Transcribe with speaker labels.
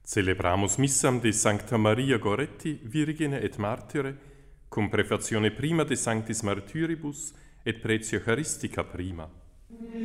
Speaker 1: Celebramus missam de Sancta Maria Goretti, Virgine et Martyre, cum prefazione prima de Sanctis Martyribus et pretio Eucharistica prima.